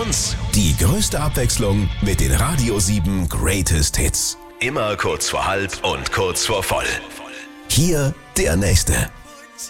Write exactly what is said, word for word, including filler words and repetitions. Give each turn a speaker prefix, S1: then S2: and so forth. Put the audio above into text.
S1: uns. Die größte Abwechslung mit den Radio sieben Greatest Hits. Immer kurz vor halb und kurz vor voll. Hier der nächste.